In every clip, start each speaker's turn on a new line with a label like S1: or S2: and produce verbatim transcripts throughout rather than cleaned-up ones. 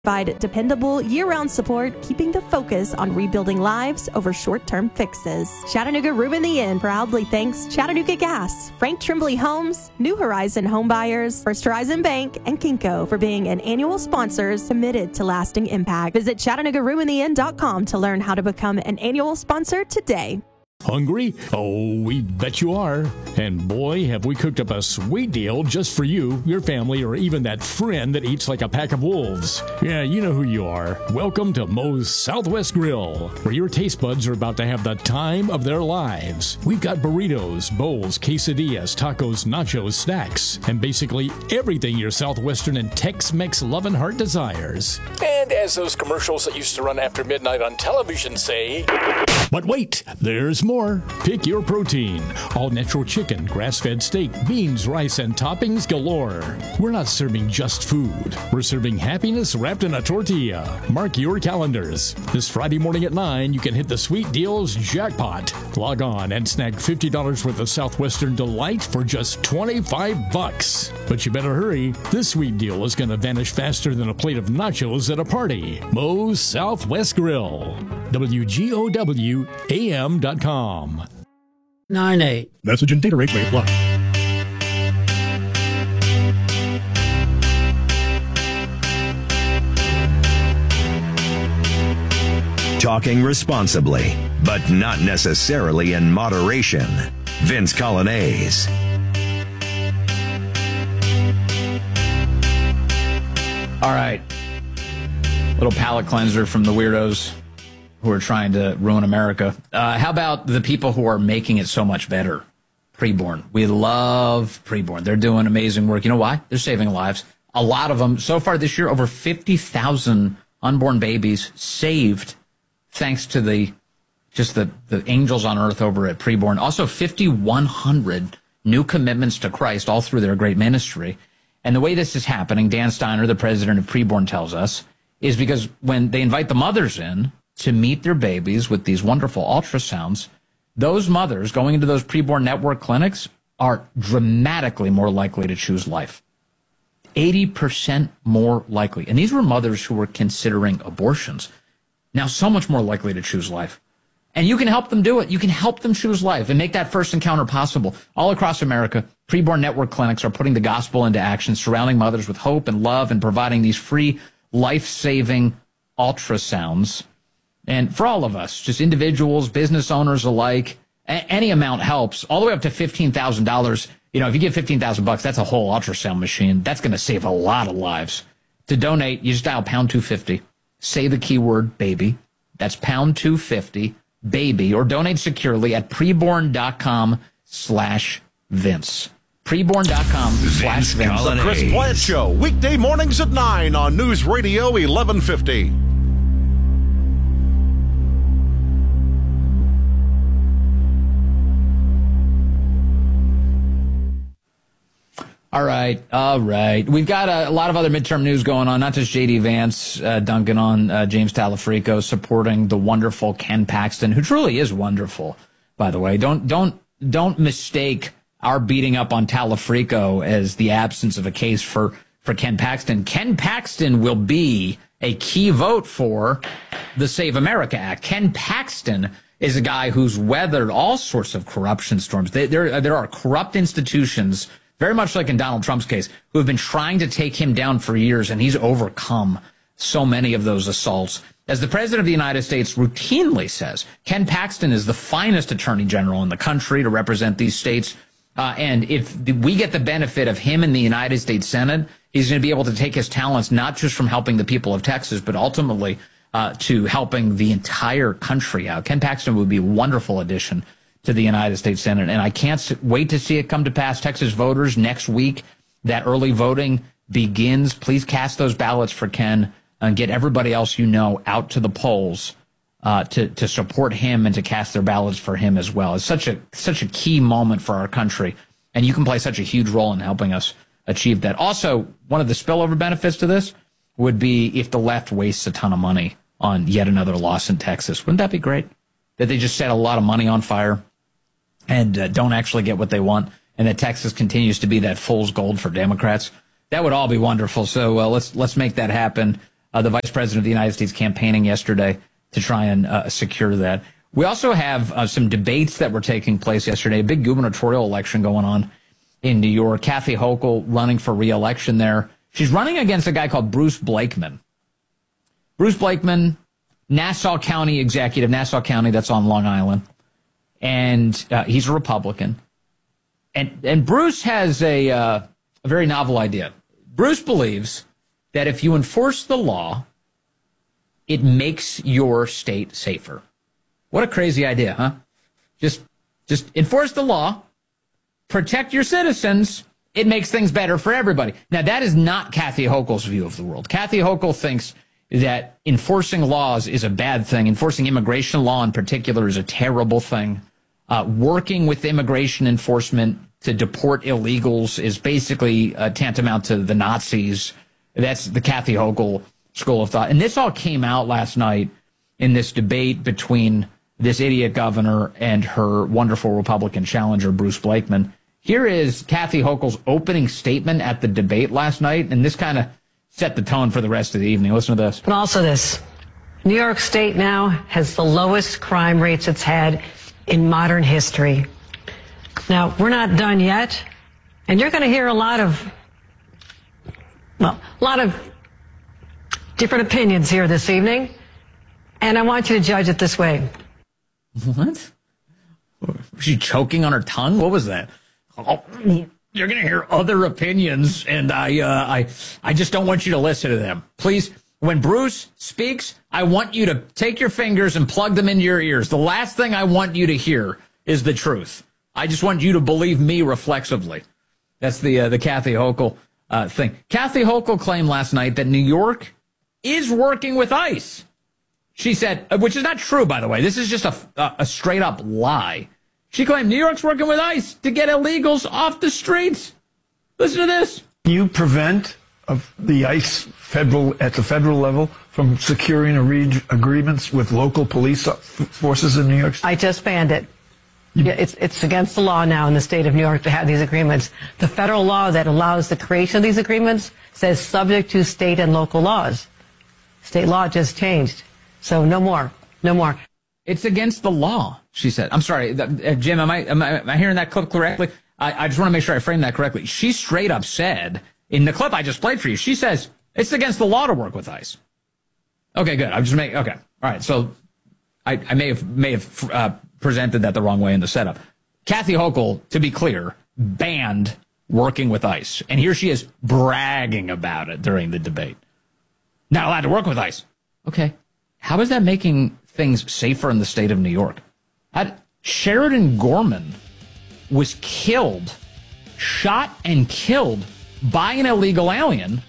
S1: Provide dependable, year-round support, keeping the focus on rebuilding lives over short-term fixes. Chattanooga Room the Inn proudly thanks Chattanooga Gas, Frank Trimbley Homes, New Horizon Home Buyers, First Horizon Bank, and Kinko for being an annual sponsors committed to lasting impact. Visit Chattanooga Room the Inn dot com to learn how to become an annual sponsor today.
S2: Hungry? Oh, we bet you are. And boy, have we cooked up a sweet deal just for you, your family, or even that friend that eats like a pack of wolves. Yeah, you know who you are. Welcome to Moe's Southwest Grill, where your taste buds are about to have the time of their lives. We've got burritos, bowls, quesadillas, tacos, nachos, snacks, and basically everything your Southwestern and Tex-Mex loving heart desires.
S3: And as those commercials that used to run after midnight on television say...
S2: But wait, there's more. Pick your protein. All natural chicken, grass-fed steak, beans, rice, and toppings galore. We're not serving just food. We're serving happiness wrapped in a tortilla. Mark your calendars. This Friday morning at nine, you can hit the sweet deals jackpot. Log on and snag fifty dollars worth of Southwestern Delight for just twenty-five bucks. But you better hurry. This sweet deal is going to vanish faster than a plate of nachos at a party. Moe's Southwest Grill. W G O W A M dot com.
S4: nine eight.
S5: Message and data rate may apply.
S6: Talking responsibly, but not necessarily in moderation. Vince Colonnese.
S7: All right. Little palate cleanser from the weirdos who are trying to ruin America. Uh, how about the people who are making it so much better? Preborn. We love Preborn. They're doing amazing work. You know why? They're saving lives. A lot of them. So far this year, over fifty thousand unborn babies saved thanks to the just the, the angels on earth over at Preborn. Also, five thousand one hundred new commitments to Christ all through their great ministry. And the way this is happening, Dan Steiner, the president of Preborn, tells us, is because when they invite the mothers in to meet their babies with these wonderful ultrasounds, those mothers going into those Preborn network clinics are dramatically more likely to choose life. eighty percent more likely. And these were mothers who were considering abortions. Now so much more likely to choose life. And you can help them do it. You can help them choose life and make that first encounter possible. All across America, Preborn network clinics are putting the gospel into action, surrounding mothers with hope and love and providing these free, life-saving ultrasounds. And for all of us, just individuals, business owners alike, a- any amount helps, all the way up to fifteen thousand dollars. You know, if you give fifteen thousand bucks, that's a whole ultrasound machine. That's going to save a lot of lives. To donate, you just dial pound two fifty. Say the keyword baby. That's pound two fifty, baby, or donate securely at preborn.com slash Vince. Preborn.com slash Vince.
S8: The Chris Plante Show, weekday mornings at nine on News Radio eleven fifty.
S7: All right, all right. We've got a, a lot of other midterm news going on, not just J D. Vance uh, dunking on uh, James Talafrico, supporting the wonderful Ken Paxton, who truly is wonderful, by the way. Don't don't don't mistake our beating up on Talafrico as the absence of a case for, for Ken Paxton. Ken Paxton will be a key vote for the Save America Act. Ken Paxton is a guy who's weathered all sorts of corruption storms. There, there, there are corrupt institutions, very much like in Donald Trump's case, who have been trying to take him down for years, and he's overcome so many of those assaults. As the President of the United States routinely says, Ken Paxton is the finest attorney general in the country to represent these states. Uh, and if we get the benefit of him in the United States Senate, he's going to be able to take his talents not just from helping the people of Texas, but ultimately uh, to helping the entire country out. Ken Paxton would be a wonderful addition to the United States Senate, and I can't wait to see it come to pass. Texas voters, next week, that early voting begins. Please cast those ballots for Ken and get everybody else you know out to the polls uh, to to support him and to cast their ballots for him as well. It's such a such a key moment for our country, and you can play such a huge role in helping us achieve that. Also, one of the spillover benefits to this would be if the left wastes a ton of money on yet another loss in Texas. Wouldn't that be great? That they just set a lot of money on fire and uh, don't actually get what they want, and that Texas continues to be that fool's gold for Democrats. That would all be wonderful. So uh, let's let's make that happen. Uh, the vice president of the United States campaigning yesterday to try and uh, secure that. We also have uh, some debates that were taking place yesterday. A big gubernatorial election going on in New York. Kathy Hochul running for re-election there. She's running against a guy called Bruce Blakeman. Bruce Blakeman, Nassau County executive, Nassau County, that's on Long Island. And uh, he's a Republican. And and Bruce has a, uh, a very novel idea. Bruce believes that if you enforce the law, it makes your state safer. What a crazy idea, huh? Just, just enforce the law, protect your citizens, it makes things better for everybody. Now, that is not Kathy Hochul's view of the world. Kathy Hochul thinks that enforcing laws is a bad thing. Enforcing immigration law in particular is a terrible thing. Uh, working with immigration enforcement to deport illegals is basically uh, tantamount to the Nazis. That's the Kathy Hochul school of thought. And this all came out last night in this debate between this idiot governor and her wonderful Republican challenger, Bruce Blakeman. Here is Kathy Hochul's opening statement at the debate last night, and this kind of set the tone for the rest of the evening. Listen to this.
S5: But also this. New York State now has the lowest crime rates it's had in modern history. Now, we're not done yet, and you're going to hear a lot of, well, a lot of different opinions here this evening, and I want you to judge it this way.
S7: What? Was she choking on her tongue? What was that? Oh, you're going to hear other opinions, and I, uh, I, I just don't want you to listen to them. Please, when Bruce speaks, I want you to take your fingers and plug them into your ears. The last thing I want you to hear is the truth. I just want you to believe me reflexively. That's the uh, the Kathy Hochul uh, thing. Kathy Hochul claimed last night that New York is working with ICE. She said, which is not true, by the way. This is just a, a, a straight-up lie. She claimed New York's working with ICE to get illegals off the streets. Listen to this.
S9: You prevent of the ICE federal at the federal level from securing a re- agreements with local police forces in New York State?
S5: I just banned it. Yeah, it's it's against the law now in the state of New York to have these agreements. The federal law that allows the creation of these agreements says subject to state and local laws. State law just changed. So no more. No more.
S7: It's against the law, she said. I'm sorry, uh, Jim, am I, am I am I hearing that clip correctly? I, I just want to make sure I frame that correctly. She straight up said, in the clip I just played for you, she says, it's against the law to work with ICE. Okay, good. I'm just making, okay. All right, so I, I may have, may have uh, presented that the wrong way in the setup. Kathy Hochul, to be clear, banned working with ICE. And here she is bragging about it during the debate. Not allowed to work with ICE. Okay. How is that making things safer in the state of New York? I'd, Sheridan Gorman was killed, shot and killed by an illegal alien.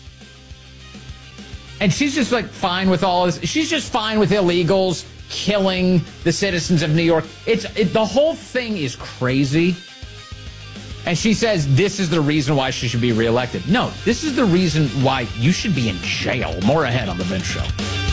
S7: And she's just like fine with all this. She's just fine with illegals killing the citizens of New York. It's it, the whole thing is crazy. And she says this is the reason why she should be reelected. No, this is the reason why you should be in jail. More ahead on The Vince Show.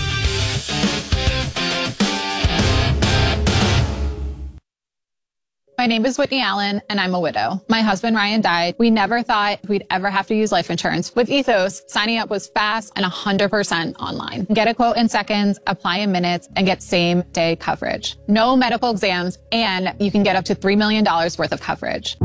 S10: My name is Whitney Allen, and I'm a widow. My husband, Ryan, died. We never thought we'd ever have to use life insurance. With Ethos, signing up was fast and one hundred percent online. Get a quote in seconds, apply in minutes, and get same-day coverage. No medical exams, and you can get up to three million dollars worth of coverage.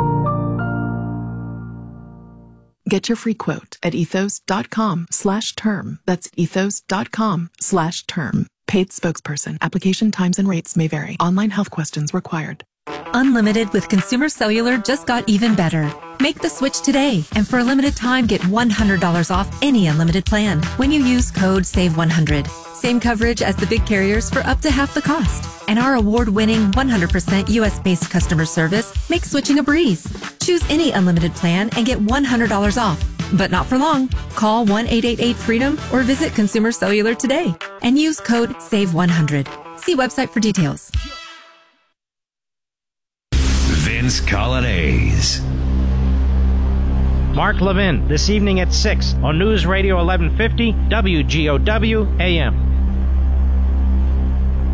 S11: Get your free quote at ethos.com slash term. That's ethos.com slash term. Paid spokesperson. Application times and rates may vary. Online health questions required.
S12: Unlimited with Consumer Cellular just got even better. Make the switch today, and for a limited time, get one hundred dollars off any unlimited plan when you use code save one hundred. Same coverage as the big carriers for up to half the cost. And our award-winning one hundred percent U S-based customer service makes switching a breeze. Choose any unlimited plan and get one hundred dollars off. But not for long. Call one eight eight eight freedom or visit Consumer Cellular today and use code save one hundred. See website for details.
S6: Vince Colonnese.
S13: Mark Levin, this evening at six on News Radio eleven fifty W G O W A M.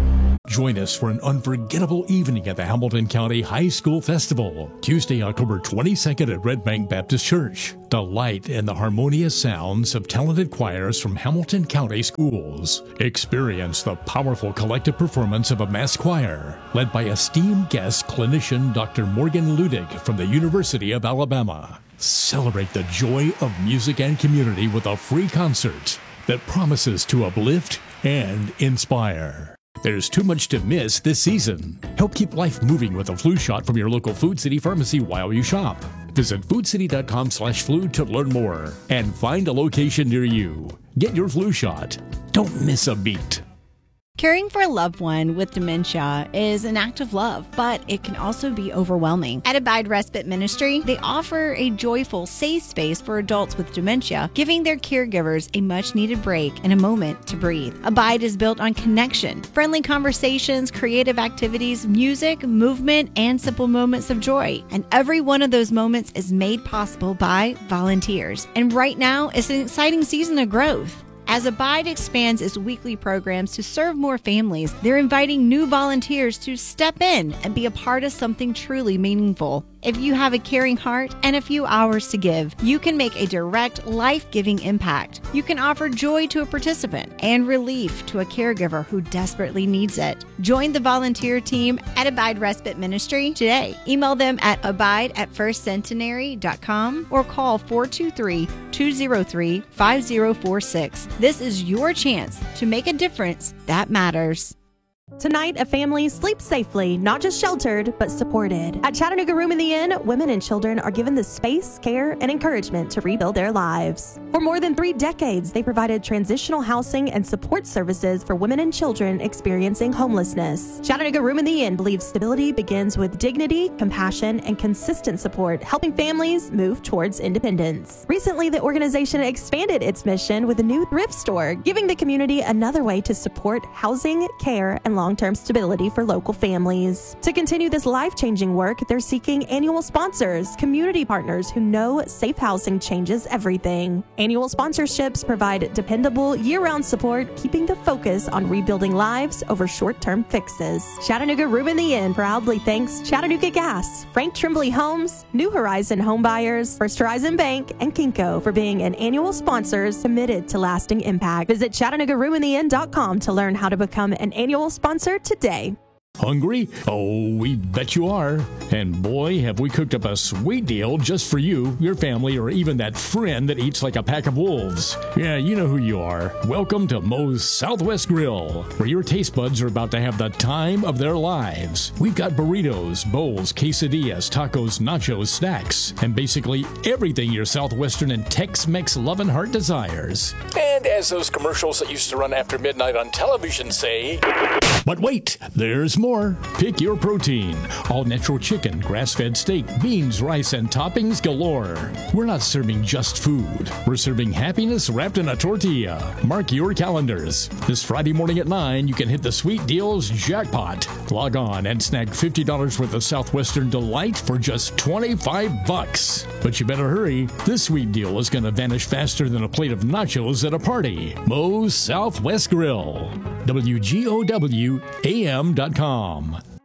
S2: Join us for an unforgettable evening at the Hamilton County High School Festival, Tuesday, October twenty-second at Red Bank Baptist Church. Delight in the harmonious sounds of talented choirs from Hamilton County schools. Experience the powerful collective performance of a mass choir, led by esteemed guest clinician Doctor Morgan Ludig from the University of Alabama. Celebrate the joy of music and community with a free concert that promises to uplift and inspire. There's too much to miss this season. Help keep life moving with a flu shot from your local Food City pharmacy while you shop. Visit foodcity.com slash flu to learn more and find a location near you. Get your flu shot. Don't miss a beat.
S14: Caring for a loved one with dementia is an act of love, but it can also be overwhelming. At Abide Respite Ministry, they offer a joyful, safe space for adults with dementia, giving their caregivers a much-needed break and a moment to breathe. Abide is built on connection, friendly conversations, creative activities, music, movement, and simple moments of joy. And every one of those moments is made possible by volunteers. And right now, it's an exciting season of growth. As Abide expands its weekly programs to serve more families, they're inviting new volunteers to step in and be a part of something truly meaningful. If you have a caring heart and a few hours to give, you can make a direct, life-giving impact. You can offer joy to a participant and relief to a caregiver who desperately needs it. Join the volunteer team at Abide Respite Ministry today. Email them at abide at first centenary dot com or call four two three, two zero three, five zero four six. This is your chance to make a difference that matters.
S1: Tonight, a family sleeps safely, not just sheltered, but supported. At Chattanooga Room in the Inn, women and children are given the space, care, and encouragement to rebuild their lives. For more than three decades, they provided transitional housing and support services for women and children experiencing homelessness. Chattanooga Room in the Inn believes stability begins with dignity, compassion, and consistent support, helping families move towards independence. Recently, the organization expanded its mission with a new thrift store, giving the community another way to support housing, care, and long-term stability for local families. To continue this life-changing work, they're seeking annual sponsors, community partners who know safe housing changes everything. Annual sponsorships provide dependable, year-round support, keeping the focus on rebuilding lives over short-term fixes. Chattanooga Room in the Inn proudly thanks Chattanooga Gas, Frank Tremblay Homes, New Horizon Home Buyers, First Horizon Bank, and Kinko for being an annual sponsors committed to lasting impact. Visit Chattanooga Room in the Inn dot com to learn how to become an annual sponsor Sponsor today.
S2: Hungry? Oh, we bet you are. And boy, have we cooked up a sweet deal just for you, your family, or even that friend that eats like a pack of wolves. Yeah, you know who you are. Welcome to Moe's Southwest Grill, where your taste buds are about to have the time of their lives. We've got burritos, bowls, quesadillas, tacos, nachos, snacks, and basically everything your Southwestern and Tex-Mex loving heart desires.
S3: And as those commercials that used to run after midnight on television say...
S2: But wait, there's more. Pick your protein. All natural chicken, grass-fed steak, beans, rice, and toppings galore. We're not serving just food. We're serving happiness wrapped in a tortilla. Mark your calendars. This Friday morning at nine, you can hit the sweet deals jackpot. Log on and snag fifty dollars worth of Southwestern Delight for just twenty-five bucks. But you better hurry. This sweet deal is going to vanish faster than a plate of nachos at a party. Moe's Southwest Grill. W G O W A M dot com.